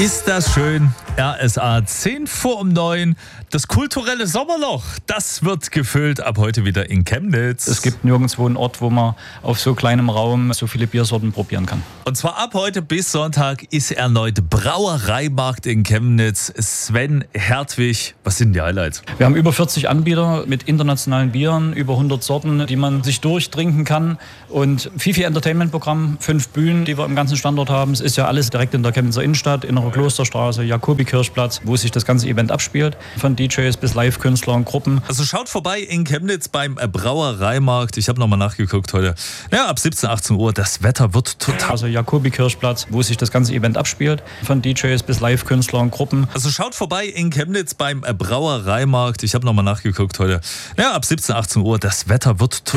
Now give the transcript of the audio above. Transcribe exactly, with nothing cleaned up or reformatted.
Ist das schön? R S A zehn vor um neun. Das kulturelle Sommerloch, das wird gefüllt ab heute wieder in Chemnitz. Es gibt nirgendwo einen Ort, wo man auf so kleinem Raum so viele Biersorten probieren kann. Und zwar ab heute bis Sonntag ist erneut Brauereimarkt in Chemnitz. Sven Hertwig, was sind die Highlights? Wir haben über vierzig Anbieter mit internationalen Bieren, über hundert Sorten, die man sich durchtrinken kann. Und Fifi Entertainment-Programm, fünf Bühnen, die wir im ganzen Standort haben. Es ist ja alles direkt in der Chemnitzer Innenstadt, Innere Klosterstraße, Jakobi-Kirchplatz, wo sich das ganze Event abspielt. Von D Js bis Live-Künstler und Gruppen. Also schaut vorbei in Chemnitz beim Brauereimarkt. Ich habe nochmal nachgeguckt heute. Ja, ab siebzehn, achtzehn Uhr. Das Wetter wird total... Also Jakobi-Kirchplatz, wo sich das ganze Event abspielt. Von D Js bis Live-Künstler und Gruppen. Also schaut vorbei in Chemnitz beim Brauereimarkt. Ich habe nochmal nachgeguckt heute. Ja, ab siebzehn, achtzehn Uhr. Das Wetter wird total...